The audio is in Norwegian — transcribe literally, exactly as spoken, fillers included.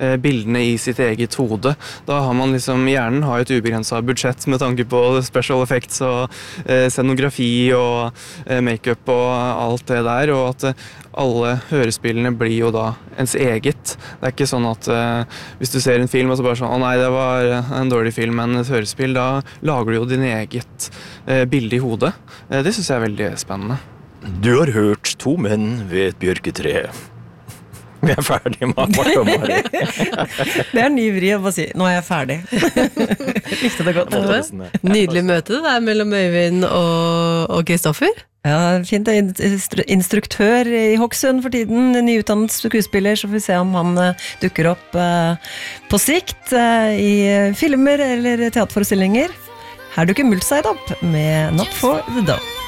bildene i sitt eget hode. Da har man liksom, hjernen har et ubegrenset budsjett med tanke på special effects og eh, scenografi og eh, make-up og alt det der, og at eh, alle hørespillene blir jo da ens eget. Det er ikke sånn at eh, hvis du ser en film og så bare sånn, å nei, det var en dårlig film, men et hørespill, da lager du jo din eget eh, bilde i hodet. Eh, det synes jeg er veldig spennende. Du har hørt To menn ved et bjørketre. Vi er ferdig med Marte og Mari. Det er en ny vri å bare si, nå er jeg ferdig. Likte det godt. Nydelig møte det der mellom Øyvind og, og Kristoffer. Ja, fint. Det er instru- instruktør i Hokksund for tiden, nyutdannet skuespiller, så får vi se om han uh, dukker opp uh, på sikt uh, i filmer eller teaterforestillinger. Her dukker Multside opp med Not for the Dough.